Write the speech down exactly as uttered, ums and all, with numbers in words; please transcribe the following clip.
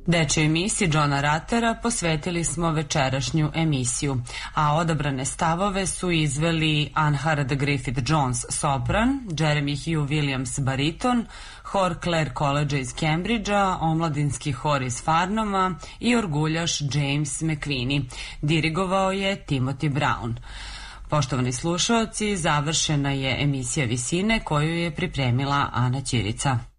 Dečjoj emisiji Johna Ruttera posvetili smo večerašnju emisiju, a odabrane stavove su izveli Anhart Griffith-Jones sopran, Jeremy Hugh Williams bariton, hor Clare College iz Cambridgea, omladinski hor iz Farnoma i orguljaš James McQueenie. Dirigovao je Timothy Brown. Poštovani slušaoci, završena je emisija Visine koju je pripremila Ana Ćirica.